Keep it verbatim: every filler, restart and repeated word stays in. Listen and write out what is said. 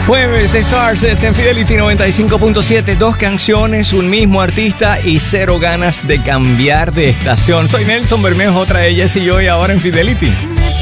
Jueves de Starsets en Fidelity noventa y cinco punto siete. Dos canciones, un mismo artista y cero ganas de cambiar de estación. Soy Nelson Bermejo, otra de ellas y yo, y ahora en Fidelity.